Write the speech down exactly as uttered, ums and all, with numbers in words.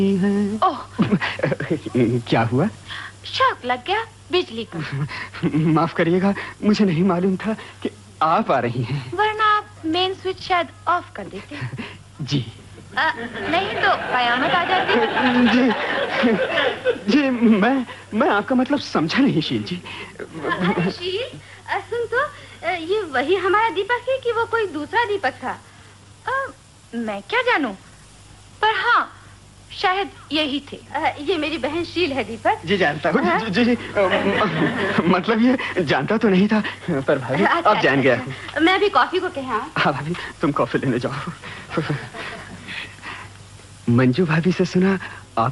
ओह क्या हुआ? शॉक लग गया बिजली का। माफ करिएगा, मुझे नहीं मालूम था कि आप आ रही हैं। वरना आप मेन स्विच शायद ऑफ कर देते। जी आ, नहीं तो कयामत आ जाती। जी जी मैं मैं आपका मतलब समझा नहीं शील जी। अरे शील, सुन तो, ये वही हमारा दीपक है कि वो कोई दूसरा दीपक था? आ, मैं क्या जानूं, पर हाँ शायद यही थे। आ, ये मेरी बहन शील है दीपक। जी जानता हूँ। जी, जी, जी मतलब ये जानता तो नहीं था, पर भाभी अच्छा, अब जान गया। मैं भी कॉफी को कहा। हाँ भाभी, तुम कॉफी लेने जाओ। मंजू भाभी से सुना